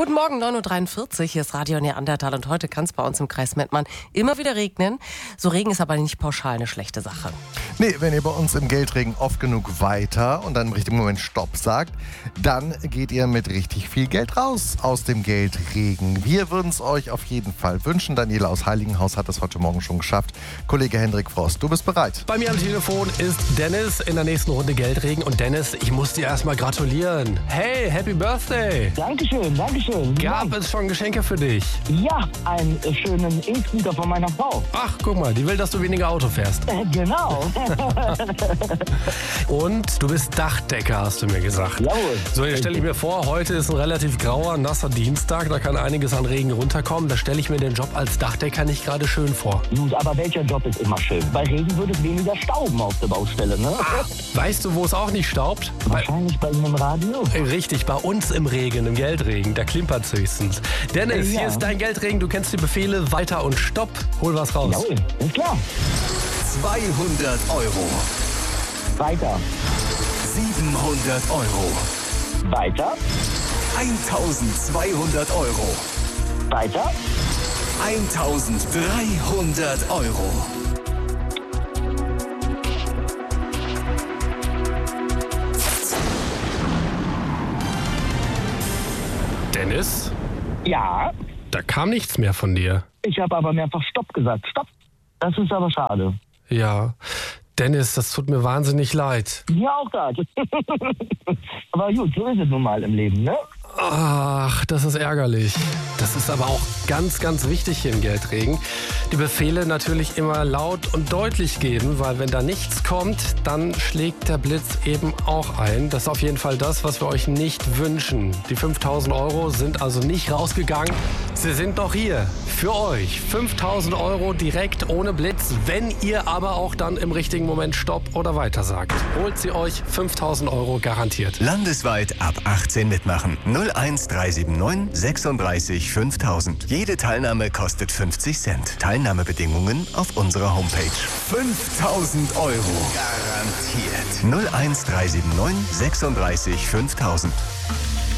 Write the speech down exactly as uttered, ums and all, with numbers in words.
Guten Morgen, neun Uhr dreiundvierzig, hier ist Radio Neandertal und heute kann es bei uns im Kreis Mettmann immer wieder regnen. So Regen ist aber nicht pauschal eine schlechte Sache. Nee, wenn ihr bei uns im Geldregen oft genug weiter und dann im richtigen Moment Stopp sagt, dann geht ihr mit richtig viel Geld raus aus dem Geldregen. Wir würden es euch auf jeden Fall wünschen. Daniela aus Heiligenhaus hat es heute Morgen schon geschafft. Kollege Hendrik Frost, du bist bereit. Bei mir am Telefon ist Dennis in der nächsten Runde Geldregen. Und Dennis, ich muss dir erstmal gratulieren. Hey, Happy Birthday! Dankeschön, Dankeschön. Gab es schon Geschenke für dich? Ja, einen äh, schönen E-Scooter von meiner Frau. Ach, guck mal, die will, dass du weniger Auto fährst. Äh, genau. Und du bist Dachdecker, hast du mir gesagt. Jawohl. So, jetzt stelle ich mir vor, heute ist ein relativ grauer, nasser Dienstag. Da kann einiges an Regen runterkommen. Da stelle ich mir den Job als Dachdecker nicht gerade schön vor. Gut, aber welcher Job ist immer schön? Bei Regen würde es weniger stauben auf der Baustelle, ne? Ah, weißt du, wo es auch nicht staubt? Wahrscheinlich bei Ihnen im Radio. Bei, richtig, bei uns im Regen, im Geldregen. Da klimpert es höchstens. Dennis, Ja. hier ist dein Geldregen. Du kennst die Befehle weiter und stopp. Hol was raus. Jawohl, ist klar. zweihundert Euro. Weiter. siebenhundert Euro. Weiter. eintausendzweihundert Euro. Weiter. eintausenddreihundert Euro. Dennis, Ja. da kam nichts mehr von dir. Ich habe aber mehrfach Stopp gesagt. Stopp. Das ist aber schade. Ja, Dennis, das tut mir wahnsinnig leid. Mir auch das. Aber gut, so ist es nun mal im Leben, ne? Ach, das ist ärgerlich. Das ist aber auch ganz, ganz wichtig hier im Geldregen. Die Befehle natürlich immer laut und deutlich geben, weil wenn da nichts kommt, dann schlägt der Blitz eben auch ein. Das ist auf jeden Fall das, was wir euch nicht wünschen. Die fünftausend Euro sind also nicht rausgegangen. Sie sind noch hier für euch. fünftausend Euro direkt ohne Blitz, wenn ihr aber auch dann im richtigen Moment Stopp oder weiter sagt. Holt sie euch fünftausend Euro garantiert. Landesweit ab achtzehn mitmachen. null eins drei sieben neun sechsunddreißig fünftausend. Jede Teilnahme kostet fünfzig Cent. Teilnahmebedingungen auf unserer Homepage. fünftausend Euro. Garantiert. null eins drei sieben neun sechsunddreißig fünftausend.